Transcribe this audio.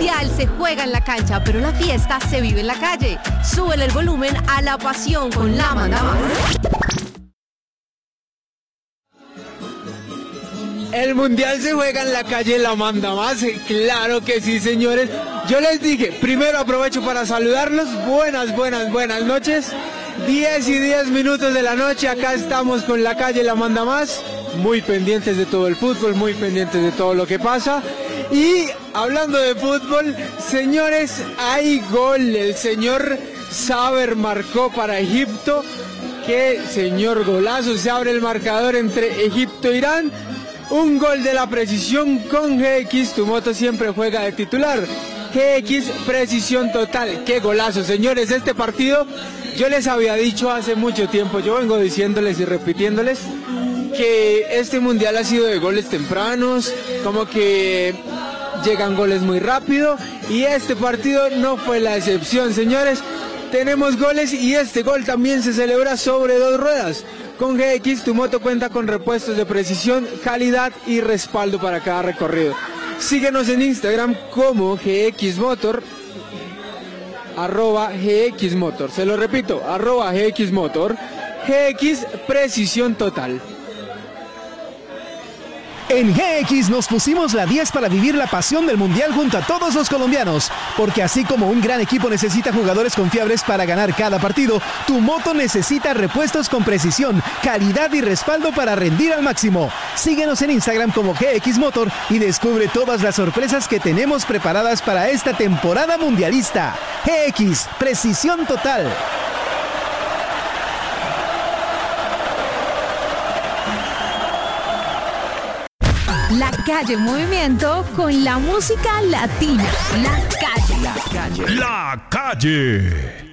mundial se juega en la cancha, pero la fiesta se vive en la calle. Súbele el volumen a la pasión con La Manda Más. El mundial se juega en la calle, La Manda Más. Claro que sí, señores. Yo les dije, primero aprovecho para saludarlos. Buenas noches. 10:10 de la noche. Acá estamos con la calle, La Manda Más. Muy pendientes de todo el fútbol, muy pendientes de todo lo que pasa. Y hablando de fútbol, señores, hay gol. El señor Saber marcó para Egipto. Qué señor golazo. Se abre el marcador entre Egipto e Irán. Un gol de la precisión con GX, tu moto siempre juega de titular. GX, precisión total. Qué golazo, señores. Este partido, yo les había dicho hace mucho tiempo, yo vengo diciéndoles y repitiéndoles que este mundial ha sido de goles tempranos, como que llegan goles muy rápido, y este partido no fue la excepción, señores. Tenemos goles y este gol también se celebra sobre 2 ruedas. Con GX, tu moto cuenta con repuestos de precisión, calidad y respaldo para cada recorrido. Síguenos en Instagram como GX Motor, @GX Motor. Se lo repito, @GX Motor. GX, precisión total. En GX nos pusimos la 10 para vivir la pasión del mundial junto a todos los colombianos, porque así como un gran equipo necesita jugadores confiables para ganar cada partido, tu moto necesita repuestos con precisión, calidad y respaldo para rendir al máximo. Síguenos en Instagram como GX Motor y descubre todas las sorpresas que tenemos preparadas para esta temporada mundialista. GX, precisión total. La calle en movimiento con la música latina. La calle. La calle.